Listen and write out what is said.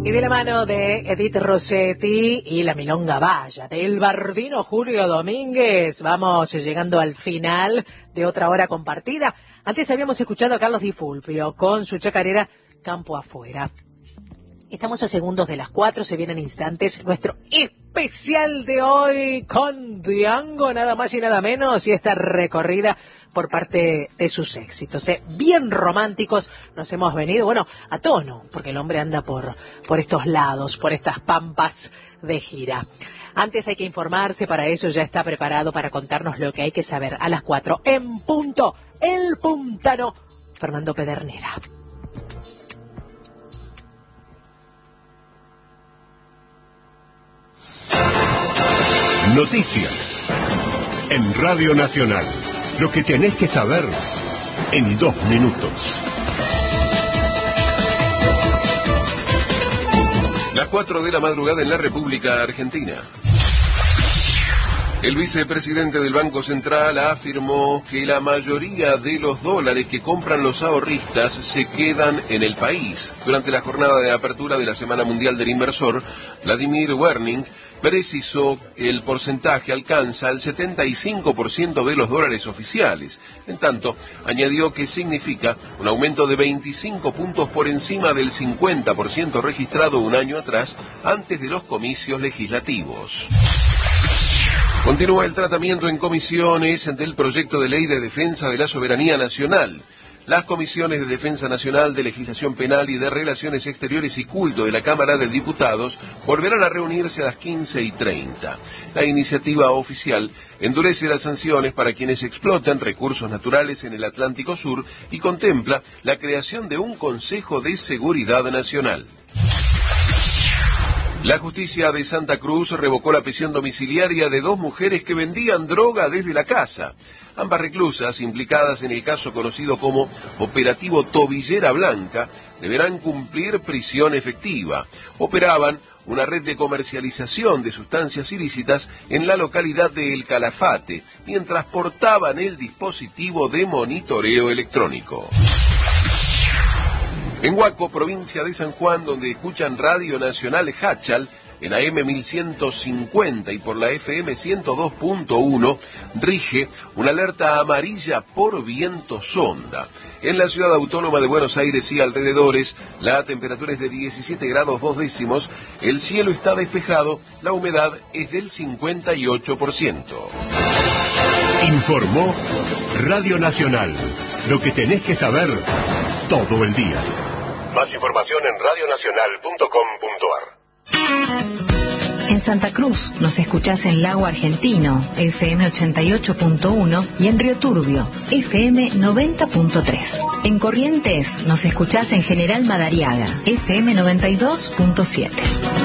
Y de la mano de Edith Rossetti y la milonga vaya del bardino Julio Domínguez, vamos llegando al final de otra hora compartida. Antes habíamos escuchado a Carlos Di Fulvio con su chacarera Campo Afuera. Estamos a segundos de las 4, se vienen instantes nuestro especial de hoy con Diango, nada más y nada menos, y esta recorrida por parte de sus éxitos. Bien románticos nos hemos venido, bueno, a tono, porque el hombre anda por estos lados, por estas pampas de gira. Antes hay que informarse, para eso ya está preparado para contarnos lo que hay que saber a las 4 en punto, el puntano Fernando Pedernera. Noticias en Radio Nacional. Lo que tenés que saber en 2 minutos. Las 4 de la madrugada en la República Argentina. El vicepresidente del Banco Central afirmó que la mayoría de los dólares que compran los ahorristas se quedan en el país. Durante la jornada de apertura de la Semana Mundial del Inversor, Vladimir Werning precisó que el porcentaje alcanza el 75% de los dólares oficiales. En tanto, añadió que significa un aumento de 25 puntos por encima del 50% registrado un año atrás, antes de los comicios legislativos. Continúa el tratamiento en comisiones del proyecto de ley de defensa de la soberanía nacional. Las comisiones de Defensa Nacional, de Legislación Penal y de Relaciones Exteriores y Culto de la Cámara de Diputados volverán a reunirse a las 15:30. La iniciativa oficial endurece las sanciones para quienes explotan recursos naturales en el Atlántico Sur y contempla la creación de un Consejo de Seguridad Nacional. La justicia de Santa Cruz revocó la prisión domiciliaria de 2 mujeres que vendían droga desde la casa. Ambas reclusas, implicadas en el caso conocido como Operativo Tobillera Blanca, deberán cumplir prisión efectiva. Operaban una red de comercialización de sustancias ilícitas en la localidad de El Calafate, mientras portaban el dispositivo de monitoreo electrónico. En Huaco, provincia de San Juan, donde escuchan Radio Nacional Hachal, en AM 1150 y por la FM 102.1, rige una alerta amarilla por viento sonda. En la ciudad autónoma de Buenos Aires y alrededores, la temperatura es de 17 grados 2 décimos, el cielo está despejado, la humedad es del 58%. Informó Radio Nacional. Lo que tenés que saber todo el día. Más información en radionacional.com.ar. En Santa Cruz nos escuchás en Lago Argentino, FM 88.1, y en Río Turbio, FM 90.3. En Corrientes nos escuchás en General Madariaga, FM 92.7.